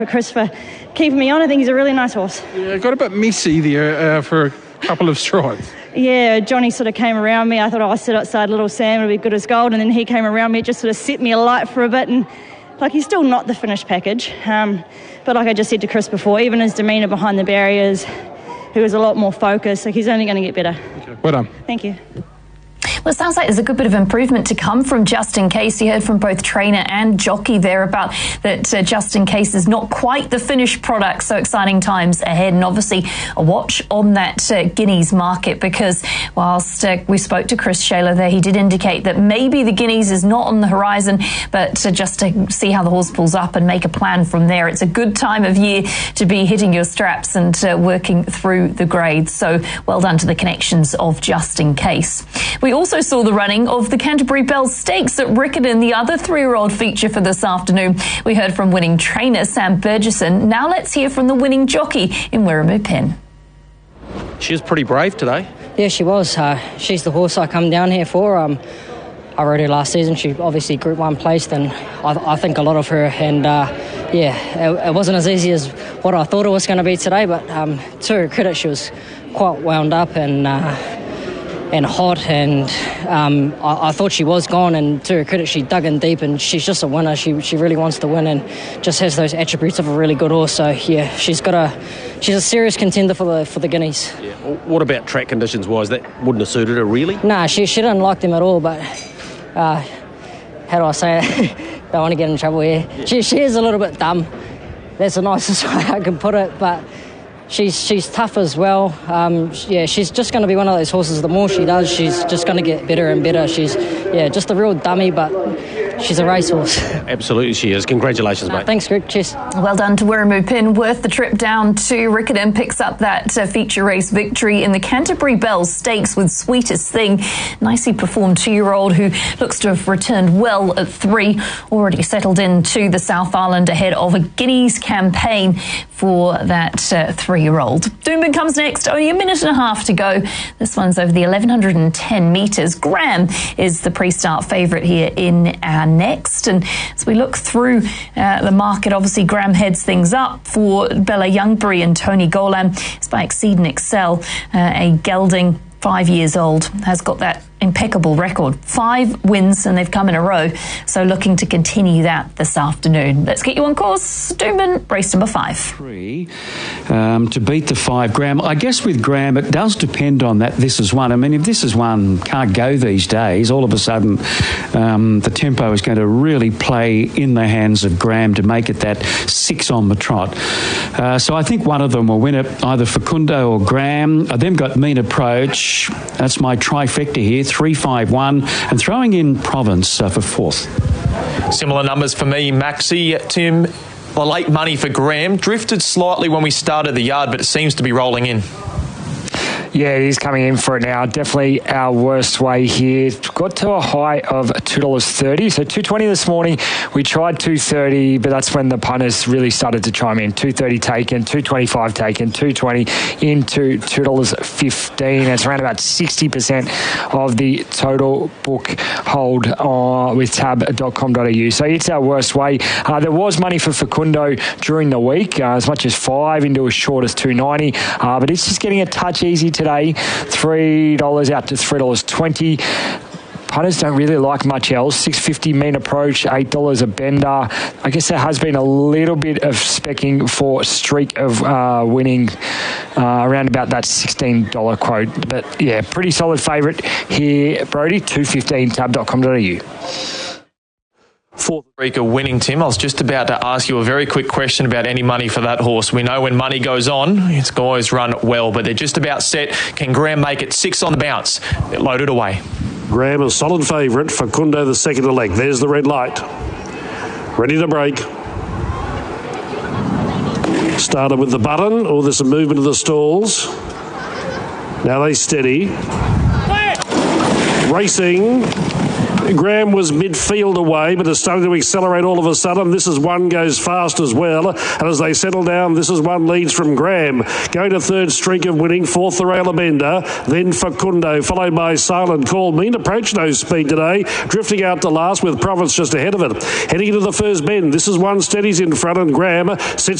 Chris for keeping me on. I think he's a really nice horse. Yeah, got a bit messy there for a couple of strides. Yeah, Johnny sort of came around me. I thought, I'll sit outside Little Sam, it'll be good as gold. And then he came around me, it just sort of set me alight for a bit. And he's still not the finished package. But like I just said to Chris before, even his demeanour behind the barriers, he was a lot more focused. He's only going to get better. Okay. Well done. Thank you. Well, it sounds like there's a good bit of improvement to come from Justin Case. You heard from both trainer and jockey there about that Justin Case is not quite the finished product, so exciting times ahead. And obviously a watch on that Guineas market, because whilst we spoke to Chris Shayler there, he did indicate that maybe the Guineas is not on the horizon, but just to see how the horse pulls up and make a plan from there. It's a good time of year to be hitting your straps and working through the grades. So well done to the connections of Justin Case. We also saw the running of the Canterbury Bells Stakes at Riccarton, the other 3-year-old feature for this afternoon. We heard from winning trainer Sam Burgesson. Now let's hear from the winning jockey in Wiremu Pen. She was pretty brave today. Yeah, she was. She's the horse I come down here for. I rode her last season. She obviously Group 1 placed, and I think a lot of her. And it wasn't as easy as what I thought it was going to be today, but to her credit, she was quite wound up and hot, and I thought she was gone, and to her credit, she dug in deep, and she's just a winner. She really wants to win and just has those attributes of a really good horse. So yeah, she's a serious contender for the Guineas. Yeah. What about track conditions wise? That wouldn't have suited her really? Nah, she didn't like them at all, but how do I say it? Don't want to get in trouble here. Yeah. She is a little bit dumb. That's the nicest way I can put it, but She's tough as well. She's just going to be one of those horses. The more she does, she's just going to get better and better. She's just a real dummy, but she's a racehorse. Absolutely, she is. Congratulations, mate. Thanks, Greg. Cheers. Well done to Wiremu Pen. Worth the trip down to Riccarton. Picks up that feature race victory in the Canterbury Bells Stakes with Sweetest Thing. Nicely performed 2-year-old who looks to have returned well at 3. Already settled into the South Island ahead of a Guineas campaign for that 3-year-old. Doomben comes next. Only a minute and a half to go. This one's over the 1110 metres. Graham is the pre-start favourite here in our next. And as we look through the market, obviously Graham heads things up for Bella Youngbury and Tony Golan. It's by Exceed and Excel, a gelding, 5 years old, has got that impeccable record. 5 wins and they've come in a row. So looking to continue that this afternoon. Let's get you on course. Doomben, race number 5. 3 to beat the 5 Graham. I guess with Graham, it does depend on that This Is One. I mean, if This Is One can't go these days, all of a sudden the tempo is going to really play in the hands of Graham to make it that 6 on the trot. So I think one of them will win it, either Facundo or Graham. I've then got Mean Approach. That's my trifecta here. 3, 5, 1, and throwing in Province for 4th. Similar numbers for me, Maxi. Tim, the late money for Graham drifted slightly when we started the yard, but it seems to be rolling in. Yeah, it is coming in for it now. Definitely our worst way here. Got to a high of $2.30. So $2.20 this morning. We tried $2.30, but that's when the punters really started to chime in. $2.30 taken, $2.25 taken, $2.20 into $2.15. It's around about 60% of the total book hold with tab.com.au. So it's our worst way. There was money for Facundo during the week, as much as 5 into as short as $2.90. But it's just getting a touch easy today. $3 out to $3.20. Punters don't really like much else. $6.50 Mean Approach, $8 a bender. I guess there has been a little bit of specking for streak of winning around about that $16 quote. But yeah, pretty solid favourite here, Brody. $2.15 tab.com.au. Fourth streak of winning, Tim. I was just about to ask you a very quick question about any money for that horse. We know when money goes on, it's always run well, but they're just about set. Can Graham make it 6 on the bounce? They're loaded away. Graham, a solid favourite. Facundo, the second to leg. There's the red light. Ready to break. Started with the button. Oh, there's some movement of the stalls. Now they steady. Racing Graham was midfield away, but is starting to accelerate all of a sudden. This is one goes fast as well. And as they settle down, this is one leads from Graham. Going to third streak of winning, fourth the Rail Bender, then Facundo, followed by Silent Call. Mean approach, no speed today. Drifting out to last with Province just ahead of it. Heading into the first bend, this is one steadies in front, and Graham sits